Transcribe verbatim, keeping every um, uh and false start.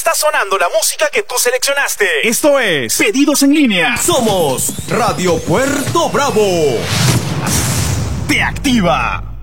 está sonando la música que tú seleccionaste. Esto es Pedidos en Línea. Somos Radio Puerto Bravo. Te activa.